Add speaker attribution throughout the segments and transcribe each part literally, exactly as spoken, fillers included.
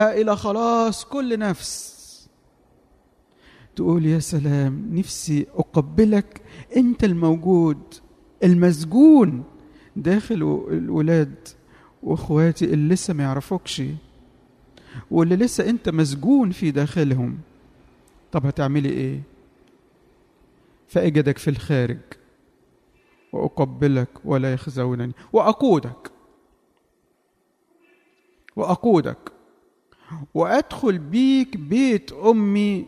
Speaker 1: إلى خلاص كل نفس. تقول يا سلام، نفسي أقبلك أنت الموجود المسجون داخل الولاد وأخواتي اللي لسه ما يعرفوكش واللي لسه أنت مسجون في داخلهم. طب هتعملي إيه؟ فأجدك في الخارج وأقبلك ولا يخزونني وأقودك وأقودك وأدخل بيك بيت أمي.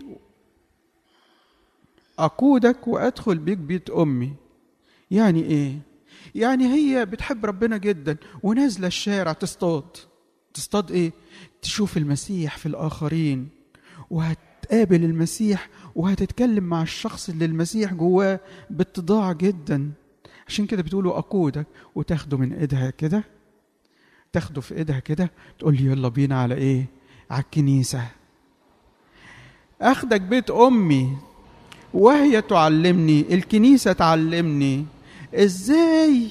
Speaker 1: أقودك وأدخل بيك بيت أمي يعني إيه؟ يعني هي بتحب ربنا جدا ونازلة الشارع تصطاد. تصطاد إيه؟ تشوف المسيح في الآخرين وهتقابل المسيح وهتتكلم مع الشخص اللي المسيح جواه باتضاع جدا. عشان كده بتقولوا أقودك وتاخده من إيدها كده، تاخده في إيدها كده تقول لي يلا بينا على إيه؟ على الكنيسة. أخدك بيت أمي وهي تعلمني، الكنيسة تعلمني إزاي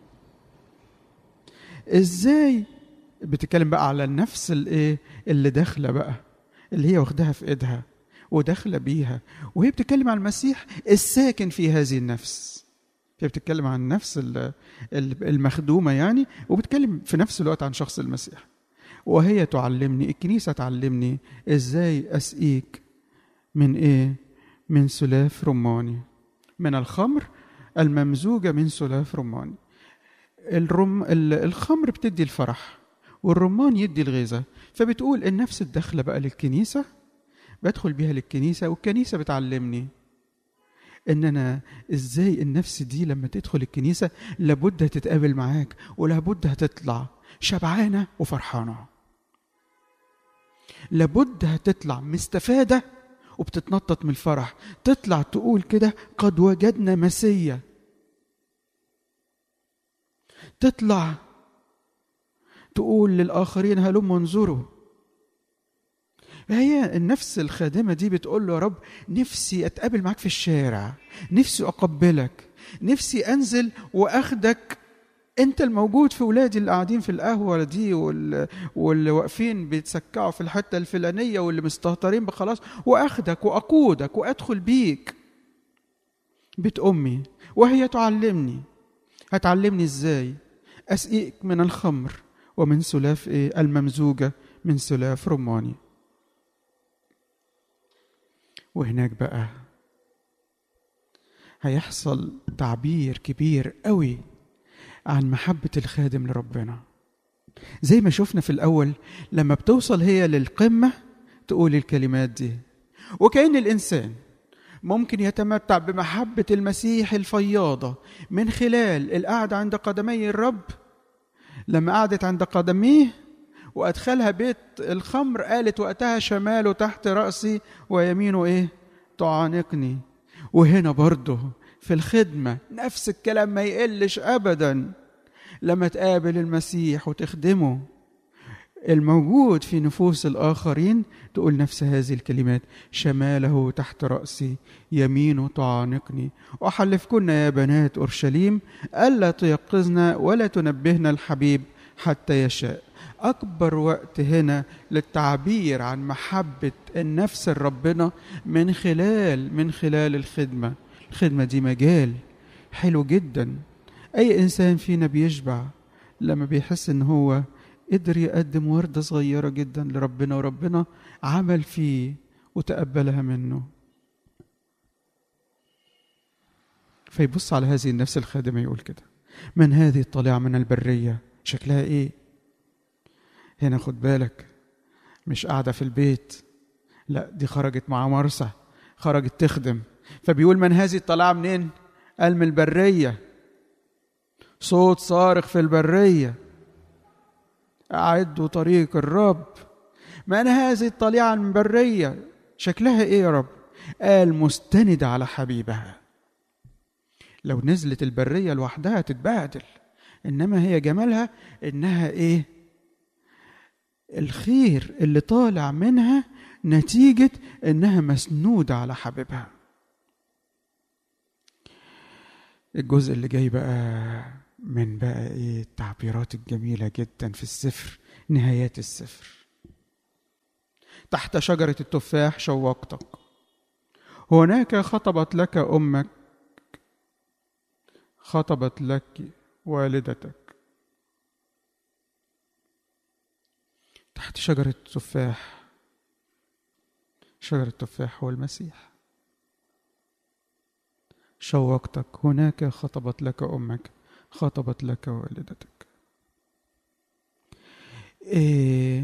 Speaker 1: إزاي بتتكلم بقى على النفس الإيه اللي داخلة بقى، اللي هي واخدها في إيدها وداخلة بيها، وهي بتتكلم عن المسيح الساكن في هذه النفس. هي بتتكلم عن النفس المخدومة يعني، وبتتكلم في نفس الوقت عن شخص المسيح. وهي تعلمني، الكنيسة تعلمني إزاي أسقيك من إيه؟ من سلاف رماني، من الخمر الممزوجة من سلاف رماني. الرم الخمر بتدي الفرح والرمان يدي الغذاء. فبتقول النفس الداخلة بقى للكنيسة، بدخل بيها للكنيسة والكنيسة بتعلمني ان انا ازاي النفس دي لما تدخل الكنيسة لابد هتتقابل معاك ولابد هتطلع شبعانة وفرحانة، لابد هتطلع مستفادة وبتتنطط من الفرح، تطلع تقول كده قد وجدنا مسيا، تطلع تقول للآخرين هلم انظروا. هي النفس الخادمة دي بتقول له يا رب نفسي أتقابل معك في الشارع، نفسي أقبلك، نفسي أنزل وأخدك أنت الموجود في ولادي اللي قاعدين في القهوة دي واللي واقفين بيتسكعوا في الحتة الفلانية واللي مستهترين بخلاص، وأخدك وأقودك وأدخل بيك بيت أمي وهي تعلمني. هتعلمني إزاي أسقيك من الخمر ومن سلاف إيه؟ الممزوجة من سلاف رماني. وهناك بقى هيحصل تعبير كبير قوي عن محبة الخادم لربنا. زي ما شفنا في الأول لما بتوصل هي للقمة تقول الكلمات دي. وكأن الإنسان ممكن يتمتع بمحبة المسيح الفياضة من خلال القعدة عند قدمي الرب. لما قعدت عند قدميه وأدخلها بيت الخمر قالت وقتها شماله تحت رأسي ويمينه إيه؟ تعانقني. وهنا برضه في الخدمة نفس الكلام ما يقلش أبدا. لما تقابل المسيح وتخدمه الموجود في نفوس الآخرين تقول نفس هذه الكلمات، شماله تحت رأسي يمينه تعانقني. أحلفكن يا بنات أورشليم ألا تيقظنا ولا تنبهنا الحبيب حتى يشاء. أكبر وقت هنا للتعبير عن محبة النفس الربنا من خلال من خلال الخدمة. الخدمة دي مجال حلو جدا. أي إنسان فينا بيشبع لما بيحس إن هو قدر يقدم وردة صغيرة جدا لربنا وربنا عمل فيه وتقبلها منه. فيبص على هذه النفس الخادمة يقول كده، من هذه الطالعة من البرية شكلها إيه؟ هنا خد بالك مش قاعدة في البيت، لا دي خرجت مع مرسى، خرجت تخدم. فبيقول من هذه الطالعة منين؟ قال من البرية، صوت صارخ في البرية أعدوا طريق الرب. من هذه الطالعة من البرية شكلها إيه يا رب؟ قال مستندة على حبيبها. لو نزلت البرية لوحدها تتبهدل، إنما هي جمالها إنها إيه؟ الخير اللي طالع منها نتيجة إنها مسنودة على حبيبها. الجزء اللي جاي بقى من بقى إيه التعبيرات الجميلة جدا في السفر، نهايات السفر. تحت شجرة التفاح شوقتك، هناك خطبت لك أمك، خطبت لك والدتك. تحت شجرة التفاح، شجرة التفاح هو المسيح، شوقتك، هناك خطبت لك أمك، خطبت لك والدتك. إيه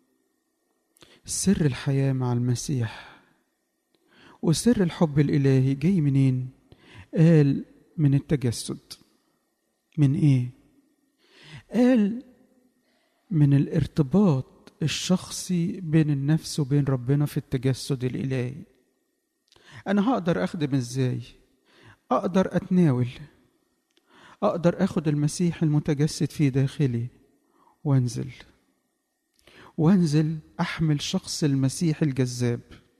Speaker 1: سر الحياة مع المسيح وسر الحب الإلهي جاي منين؟ قال من التجسد. من إيه؟ قال من الارتباط الشخصي بين النفس وبين ربنا في التجسد الإلهي. أنا هقدر أخدم إزاي؟ أقدر أتناول، أقدر أخد المسيح المتجسد في داخلي وأنزل وأنزل أحمل شخص المسيح الجذاب.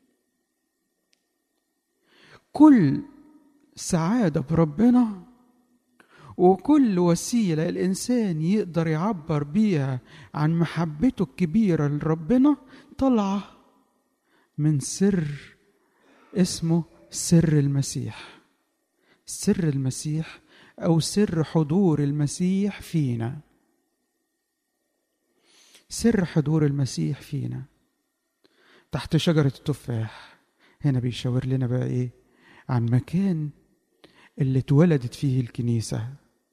Speaker 1: كل سعادة بربنا وكل وسيلة الإنسان يقدر يعبر بيها عن محبته الكبيرة لربنا طلعة من سر اسمه سر المسيح. سر المسيح أو سر حضور المسيح فينا. سر حضور المسيح فينا تحت شجرة التفاح. هنا بيشاور لنا بقى إيه؟ عن مكان اللي اتولدت فيه الكنيسة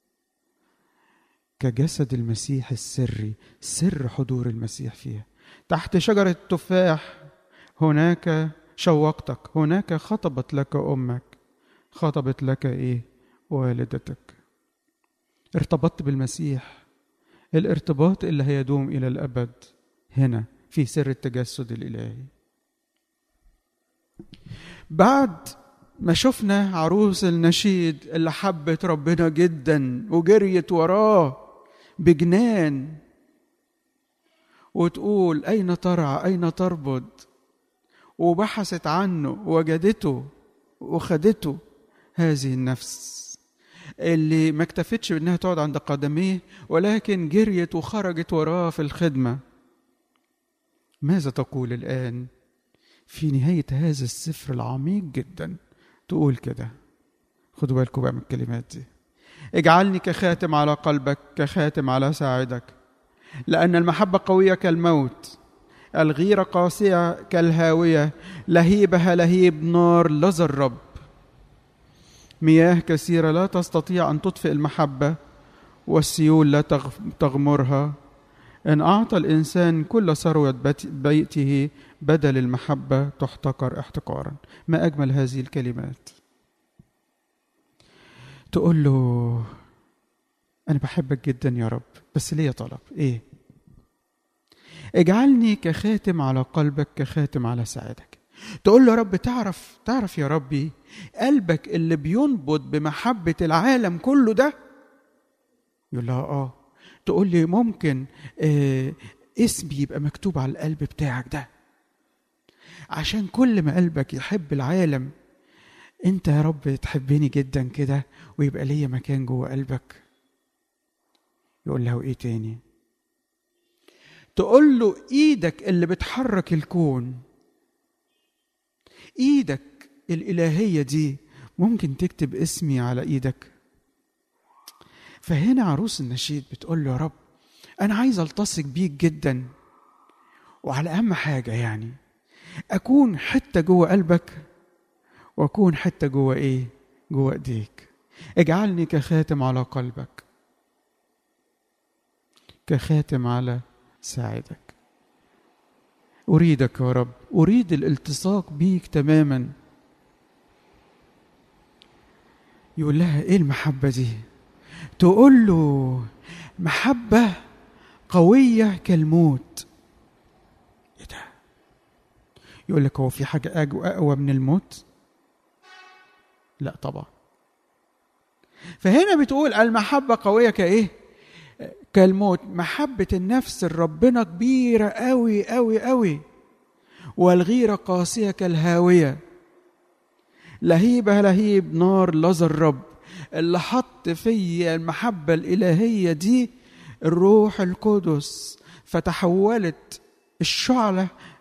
Speaker 1: كجسد المسيح السري، سر حضور المسيح فيها. تحت شجرة التفاح هناك شوقتك، هناك خطبت لك أمك، خطبت لك إيه؟ والدتك. ارتبطت بالمسيح الارتباط اللي هيدوم إلى الأبد هنا في سر التجسد الإلهي. بعد ما شفنا عروس النشيد اللي حبت ربنا جدا وجريت وراه بجنان وتقول أين ترعى أين تربض، وبحثت عنه وجدته وخدته، هذه النفس اللي ما اكتفتش بأنها تقعد عند قدميه ولكن جريت وخرجت وراه في الخدمة. ماذا تقول الآن في نهاية هذا السفر العميق جدا؟ تقول كده، خدوا بالكم بقى من الكلمات دي: اجعلني كخاتم على قلبك، كخاتم على ساعدك، لأن المحبة قوية كالموت، الغيرة قاسية كالهاوية، لهيبها لهيب نار لظى الرب. مياه كثيرة لا تستطيع أن تطفئ المحبة، والسيول لا تغمرها. إن أعطى الإنسان كل ثروة بيته بدل المحبة تحتقر احتقارا. ما أجمل هذه الكلمات. تقول له أنا بحبك جدا يا رب، بس ليه طلب إيه؟ اجعلني كخاتم على قلبك، كخاتم على ساعدك. تقول له يا رب، تعرف تعرف يا ربي قلبك اللي بينبض بمحبة العالم كله ده؟ يقول لها آه. تقول لي ممكن آه اسمي يبقى مكتوب على القلب بتاعك ده، عشان كل ما قلبك يحب العالم انت يا رب تحبني جدا كده ويبقى ليا مكان جوه قلبك. يقول له ايه تاني؟ تقول له ايدك اللي بتحرك الكون، ايدك الالهيه دي ممكن تكتب اسمي على ايدك. فهنا عروس النشيد بتقول له يا رب انا عايز التصق بيك جدا، وعلى اهم حاجه يعني اكون حته جوه قلبك واكون حته جوه ايه؟ جوه ايديك. اجعلني كخاتم على قلبك، كخاتم على ساعدك. اريدك يا رب، اريد الالتصاق بيك تماما. يقول لها ايه المحبه دي؟ تقول له محبه قويه كالموت. ايه ده؟ يقول لك هو في حاجه اقوى من الموت؟ لا طبعا. فهنا بتقول المحبه قويه كايه؟ كالموت. محبه النفس لربنا كبيره قوي قوي قوي، والغيره قاسيه كالهاويه، لهيبها لهيب نار لظى الرب. اللي حط في المحبه الالهيه دي الروح القدس، فتحولت الشعله